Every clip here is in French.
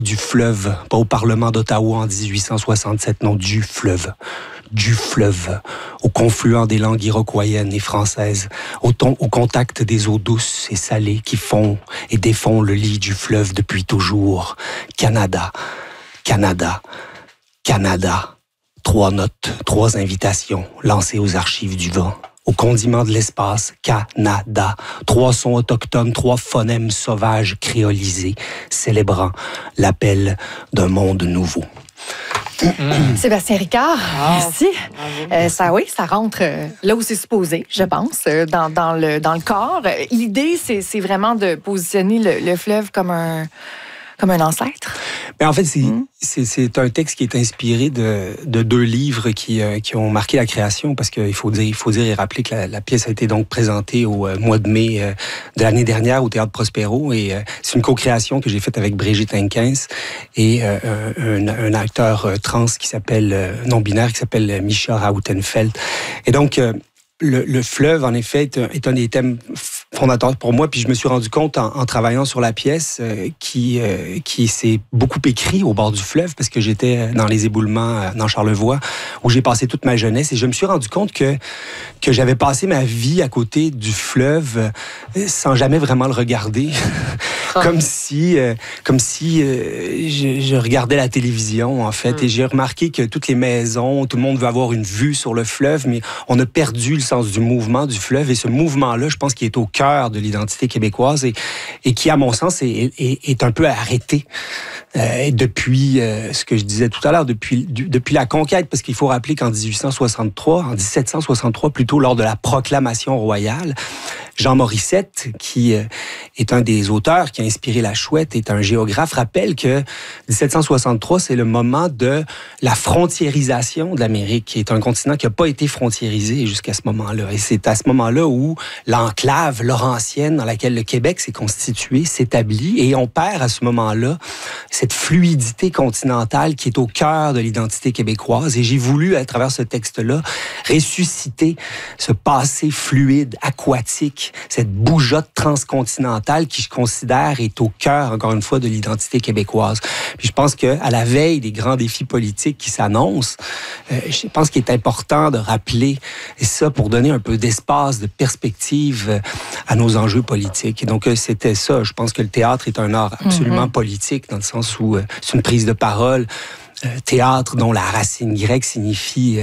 du fleuve, pas au Parlement d'Ottawa en 1867, non, du fleuve, au confluent des langues iroquoiennes et françaises, au contact des eaux douces et salées qui font et défont le lit du fleuve depuis toujours. Canada, Canada, Canada. 3 notes, 3 invitations lancées aux archives du vent. Au condiment de l'espace, Canada. 3 sons autochtones, 3 phonèmes sauvages créolisés, célébrant l'appel d'un monde nouveau. Sébastien Ricard, merci. Ça rentre là où c'est supposé, je pense, dans le corps. L'idée, c'est vraiment de positionner le fleuve comme un ancêtre. Mais en fait, c'est un texte qui est inspiré de 2 livres qui ont marqué la création, parce qu'il faut dire et rappeler que la pièce a été donc présentée au mois de mai de l'année dernière au Théâtre Prospero, et c'est une co-création que j'ai faite avec Brigitte Henkens et un acteur trans qui s'appelle non-binaire qui s'appelle Misha Rautenfeld. Et donc le fleuve, en effet, est un des thèmes fondateurs pour moi. Puis je me suis rendu compte en travaillant sur la pièce qui s'est beaucoup écrit au bord du fleuve, parce que j'étais dans les éboulements dans Charlevoix, où j'ai passé toute ma jeunesse. Et je me suis rendu compte que j'avais passé ma vie à côté du fleuve sans jamais vraiment le regarder. Comme si je regardais la télévision, en fait. Et j'ai remarqué que toutes les maisons, tout le monde veut avoir une vue sur le fleuve, mais on a perdu le sens du mouvement du fleuve. Et ce mouvement-là, je pense qu'il est au cœur de l'identité québécoise et qui, à mon sens, est un peu arrêté depuis ce que je disais tout à l'heure, depuis la conquête. Parce qu'il faut rappeler qu'en 1763 plutôt, lors de la proclamation royale, Jean Morissette, qui est un des auteurs qui a inspiré La Chouette, est un géographe, rappelle que 1763, c'est le moment de la frontiérisation de l'Amérique, qui est un continent qui n'a pas été frontiérisé jusqu'à ce moment-là. Et c'est à ce moment-là où l'enclave laurentienne dans laquelle le Québec s'est constitué s'établit, et on perd à ce moment-là cette fluidité continentale qui est au cœur de l'identité québécoise. Et j'ai voulu, à travers ce texte-là, ressusciter ce passé fluide, aquatique, cette bougeotte transcontinentale qui, je considère, est au cœur, encore une fois, de l'identité québécoise. Puis je pense qu'à la veille des grands défis politiques qui s'annoncent, je pense qu'il est important de rappeler ça pour donner un peu d'espace, de perspective à nos enjeux politiques. Et donc, c'était ça. Je pense que le théâtre est un art absolument politique, dans le sens où c'est une prise de parole. Théâtre dont la racine grecque signifie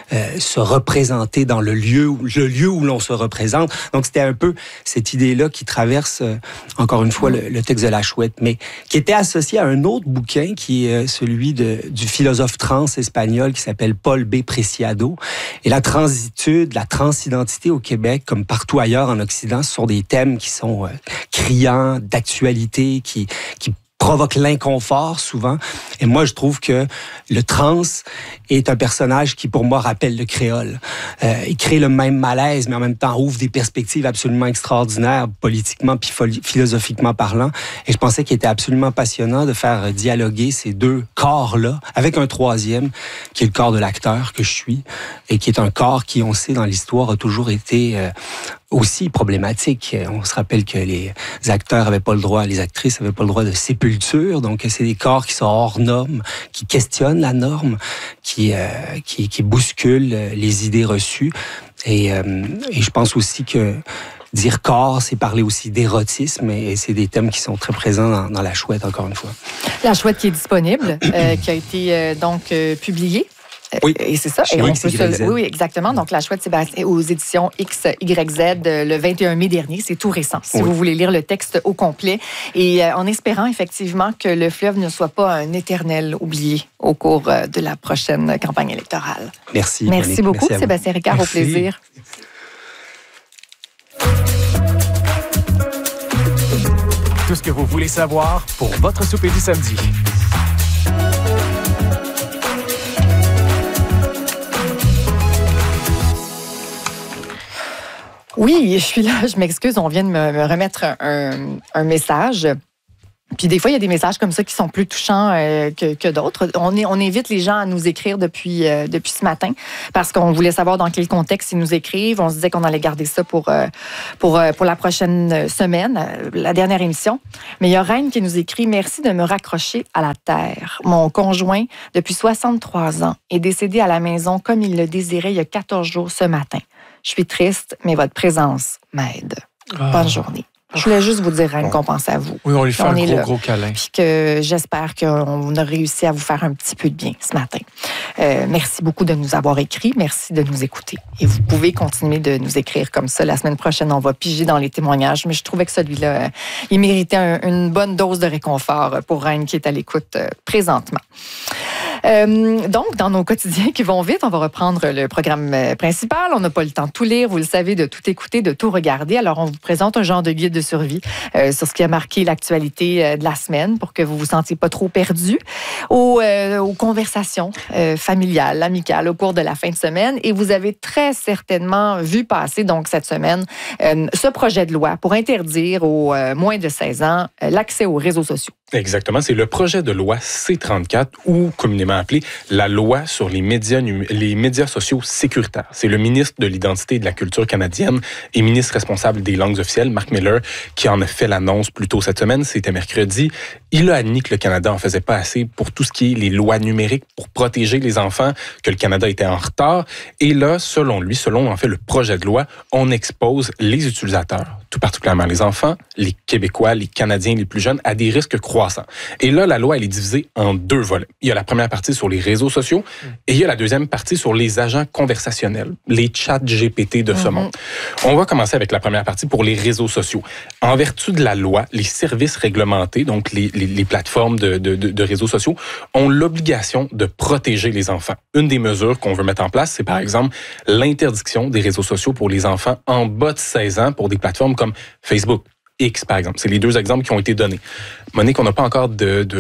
se représenter dans le lieu où l'on se représente. Donc c'était un peu cette idée-là qui traverse encore une fois le texte de La Chouette, mais qui était associé à un autre bouquin qui est celui du philosophe trans espagnol qui s'appelle Paul B. Preciado. Et la transitude, la transidentité au Québec, comme partout ailleurs en Occident, ce sont des thèmes qui sont criants, d'actualité, qui provoque l'inconfort souvent. Et moi, je trouve que le trans est un personnage qui, pour moi, rappelle le créole. Il crée le même malaise, mais en même temps ouvre des perspectives absolument extraordinaires, politiquement puis philosophiquement parlant. Et je pensais qu'il était absolument passionnant de faire dialoguer ces 2 corps-là avec un 3e, qui est le corps de l'acteur que je suis, et qui est un corps qui, on sait, dans l'histoire, a toujours été aussi problématique. On se rappelle que les acteurs avaient pas le droit, les actrices avaient pas le droit de sépulture, donc c'est des corps qui sont hors normes, qui questionnent la norme, qui bousculent les idées reçues. Et je pense aussi que dire corps, c'est parler aussi d'érotisme, et c'est des thèmes qui sont très présents dans La Chouette, encore une fois. La Chouette qui est disponible, qui a été publiée. Oui, et c'est ça. Et on peut oui, exactement. Donc, La Chouette, c'est aux éditions XYZ le 21 mai dernier. C'est tout récent, si vous voulez lire le texte au complet. Et en espérant, effectivement, que le fleuve ne soit pas un éternel oublié au cours de la prochaine campagne électorale. Merci. Merci beaucoup, Sébastien Ricard. Merci. Au plaisir. Tout ce que vous voulez savoir pour votre souper du samedi. Oui, je suis là, je m'excuse, on vient de me remettre un message. Puis des fois, il y a des messages comme ça qui sont plus touchants que d'autres. On invite les gens à nous écrire depuis ce matin parce qu'on voulait savoir dans quel contexte ils nous écrivent. On se disait qu'on allait garder ça pour la prochaine semaine, la dernière émission. Mais il y a Reine qui nous écrit « Merci de me raccrocher à la terre. Mon conjoint, depuis 63 ans, est décédé à la maison comme il le désirait il y a 14 jours ce matin. Je suis triste, mais votre présence m'aide. Bonne journée. » Je voulais juste vous dire, Reine, qu'on pense à vous. Oui, on lui fait un gros câlin. Puis que j'espère qu'on a réussi à vous faire un petit peu de bien ce matin. Merci beaucoup de nous avoir écrit. Merci de nous écouter. Et vous pouvez continuer de nous écrire comme ça. La semaine prochaine, on va piger dans les témoignages. Mais je trouvais que celui-là, il méritait une bonne dose de réconfort pour Reine qui est à l'écoute présentement. Donc, dans nos quotidiens qui vont vite, on va reprendre le programme principal. On n'a pas le temps de tout lire, vous le savez, de tout écouter, de tout regarder. Alors, on vous présente un genre de guide de survie sur ce qui a marqué l'actualité de la semaine pour que vous vous sentiez pas trop perdu aux conversations familiales, amicales au cours de la fin de semaine. Et vous avez très certainement vu passer, donc, cette semaine, ce projet de loi pour interdire aux moins de 16 ans l'accès aux réseaux sociaux. Exactement, c'est le projet de loi C-34 ou communément appelé la loi sur les médias sociaux sécuritaires. C'est le ministre de l'Identité et de la Culture canadienne et ministre responsable des langues officielles, Mark Miller, qui en a fait l'annonce plus tôt cette semaine, c'était mercredi. Il a admis que le Canada en faisait pas assez pour tout ce qui est les lois numériques pour protéger les enfants, que le Canada était en retard. Et là, selon lui, selon en fait le projet de loi, on expose les utilisateurs, tout particulièrement les enfants, les Québécois, les Canadiens les plus jeunes, à des risques croissants. Et là, la loi, elle est divisée en deux volets. Il y a la première partie sur les réseaux sociaux et il y a la deuxième partie sur les agents conversationnels, les chats GPT de ce monde. On va commencer avec la première partie pour les réseaux sociaux. En vertu de la loi, les services réglementés, donc les plateformes de réseaux sociaux, ont l'obligation de protéger les enfants. Une des mesures qu'on veut mettre en place, c'est par exemple l'interdiction des réseaux sociaux pour les enfants en bas de 16 ans pour des plateformes comme Facebook. X, par exemple. C'est les deux exemples qui ont été donnés. Monique, on n'a pas encore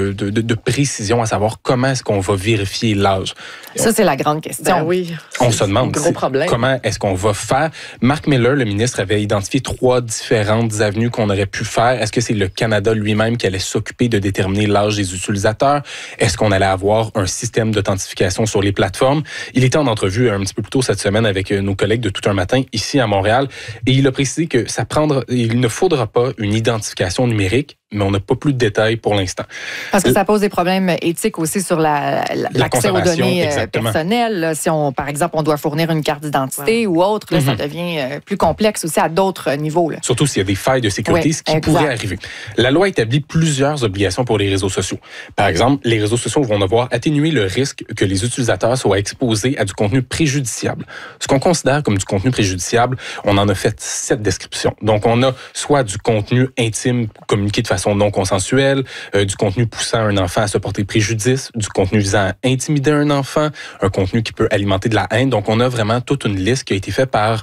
de précision à savoir comment est-ce qu'on va vérifier l'âge. Ça, c'est la grande question. Ben oui. On se demande comment est-ce qu'on va faire. Mark Miller, le ministre, avait identifié 3 différentes avenues qu'on aurait pu faire. Est-ce que c'est le Canada lui-même qui allait s'occuper de déterminer l'âge des utilisateurs? Est-ce qu'on allait avoir un système d'authentification sur les plateformes? Il était en entrevue un petit peu plus tôt cette semaine avec nos collègues de Tout un matin ici à Montréal et il a précisé que il ne faudra pas une identification numérique, mais on n'a pas plus de détails pour l'instant. Parce que ça pose des problèmes éthiques aussi sur l'accès aux données personnelles. Là, si par exemple, on doit fournir une carte d'identité ou autre, là, ça devient plus complexe aussi à d'autres niveaux. Là. Surtout s'il y a des failles de sécurité, ce qui pourrait arriver. La loi établit plusieurs obligations pour les réseaux sociaux. Par exemple, les réseaux sociaux vont devoir atténuer le risque que les utilisateurs soient exposés à du contenu préjudiciable. Ce qu'on considère comme du contenu préjudiciable, on en a fait 7 descriptions. Donc, on a soit du contenu intime communiqué de façon non consensuelle, du contenu poussant un enfant à se porter préjudice, du contenu visant à intimider un enfant, un contenu qui peut alimenter de la haine. Donc, on a vraiment toute une liste qui a été faite par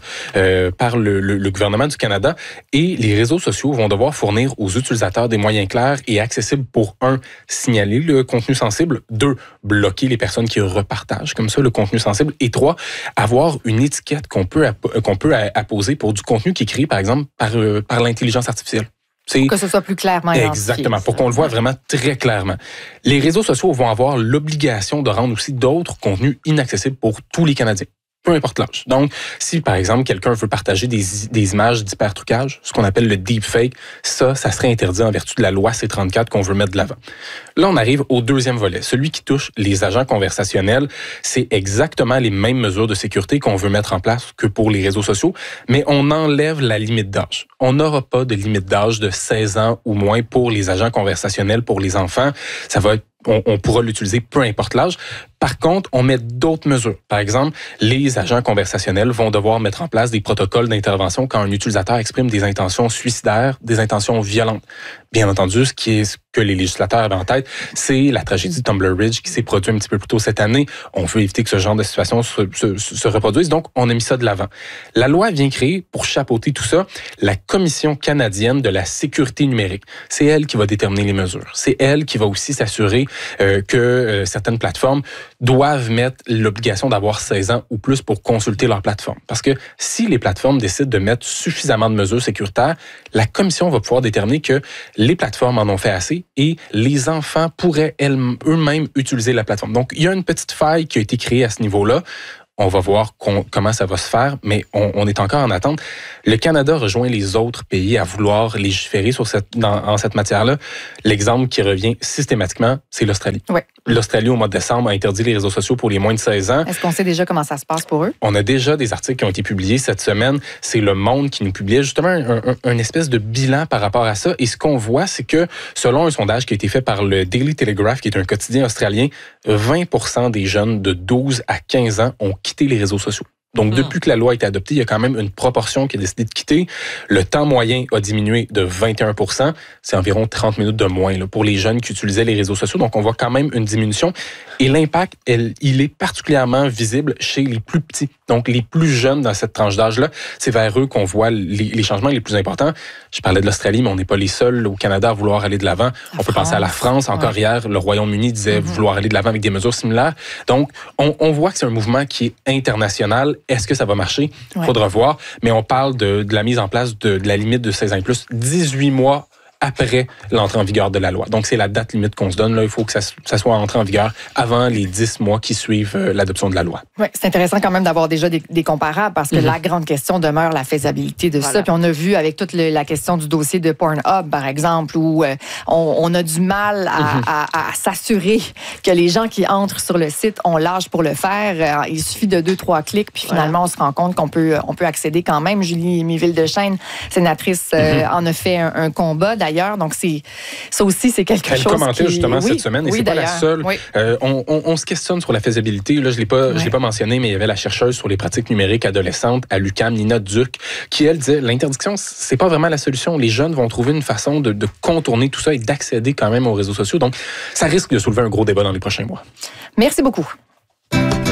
le gouvernement du Canada. Et les réseaux sociaux vont devoir fournir aux utilisateurs des moyens clairs et accessibles pour 1, signaler le contenu sensible, 2, bloquer les personnes qui repartagent comme ça le contenu sensible, et 3, avoir une étiquette qu'on peut apposer pour du contenu qui est créé, par exemple, par l'intelligence artificielle. Pour que ce soit plus clairement identifié. Exactement, pour qu'on le voit vraiment très clairement. Les réseaux sociaux vont avoir l'obligation de rendre aussi d'autres contenus inaccessibles pour tous les Canadiens, peu importe l'âge. Donc, si par exemple quelqu'un veut partager des images d'hypertrucage, ce qu'on appelle le deepfake, ça serait interdit en vertu de la loi C-34 qu'on veut mettre de l'avant. Là, on arrive au deuxième volet, celui qui touche les agents conversationnels. C'est exactement les mêmes mesures de sécurité qu'on veut mettre en place que pour les réseaux sociaux, mais on enlève la limite d'âge. On n'aura pas de limite d'âge de 16 ans ou moins pour les agents conversationnels pour les enfants. Ça va être on pourra l'utiliser peu importe l'âge. Par contre, on met d'autres mesures. Par exemple, les agents conversationnels vont devoir mettre en place des protocoles d'intervention quand un utilisateur exprime des intentions suicidaires, des intentions violentes. Bien entendu, ce que les législateurs avaient en tête, c'est la tragédie de Tumbler Ridge qui s'est produite un petit peu plus tôt cette année. On veut éviter que ce genre de situation se reproduise, donc on a mis ça de l'avant. La loi vient créer, pour chapeauter tout ça, la Commission canadienne de la sécurité numérique. C'est elle qui va déterminer les mesures. C'est elle qui va aussi s'assurer que certaines plateformes doivent mettre l'obligation d'avoir 16 ans ou plus pour consulter leur plateforme. Parce que si les plateformes décident de mettre suffisamment de mesures sécuritaires, la Commission va pouvoir déterminer que les plateformes en ont fait assez adultés et les enfants pourraient eux-mêmes utiliser la plateforme. Donc, il y a une petite faille qui a été créée à ce niveau-là. On va voir comment ça va se faire, mais on est encore en attente. Le Canada rejoint les autres pays à vouloir légiférer en cette matière-là. L'exemple qui revient systématiquement, c'est l'Australie. Oui. L'Australie, au mois de décembre, a interdit les réseaux sociaux pour les moins de 16 ans. Est-ce qu'on sait déjà comment ça se passe pour eux? On a déjà des articles qui ont été publiés cette semaine. C'est Le Monde qui nous publiait justement un espèce de bilan par rapport à ça. Et ce qu'on voit, c'est que selon un sondage qui a été fait par le Daily Telegraph, qui est un quotidien australien, 20% des jeunes de 12 à 15 ans ont quitté les réseaux sociaux. Donc, depuis que la loi a été adoptée, il y a quand même une proportion qui a décidé de quitter. Le temps moyen a diminué de 21%. C'est environ 30 minutes de moins là, pour les jeunes qui utilisaient les réseaux sociaux. Donc, on voit quand même une diminution. Et l'impact, il est particulièrement visible chez les plus petits. Donc, les plus jeunes dans cette tranche d'âge-là, c'est vers eux qu'on voit les changements les plus importants. Je parlais de l'Australie, mais on n'est pas les seuls au Canada à vouloir aller de l'avant. On peut penser à la France. Encore hier, le Royaume-Uni disait vouloir aller de l'avant avec des mesures similaires. Donc, on voit que c'est un mouvement qui est international. Est-ce que ça va marcher? Il faudra voir. Mais on parle de la mise en place de la limite de 16 ans et plus, 18 mois après l'entrée en vigueur de la loi. Donc, c'est la date limite qu'on se donne. Là, il faut que ça soit entré en vigueur avant les 10 mois qui suivent l'adoption de la loi. Oui, c'est intéressant quand même d'avoir déjà des comparables parce que la grande question demeure la faisabilité de ça. Puis on a vu avec toute la question du dossier de Pornhub, par exemple, où on a du mal à s'assurer que les gens qui entrent sur le site ont l'âge pour le faire. Il suffit de 2-3 clics, puis finalement, on se rend compte qu'on peut accéder quand même. Julie Miville-Deschênes, sénatrice, en a fait un combat, d'ailleurs. Donc, ça aussi, c'est quelque chose. Elle commentait justement cette semaine, et c'est pas la seule. Oui. On se questionne sur la faisabilité. Là, je l'ai pas mentionné, mais il y avait la chercheuse sur les pratiques numériques adolescentes à l'UQAM, Nina Duc, qui, elle, disait l'interdiction, c'est pas vraiment la solution. Les jeunes vont trouver une façon de contourner tout ça et d'accéder quand même aux réseaux sociaux. Donc, ça risque de soulever un gros débat dans les prochains mois. Merci beaucoup.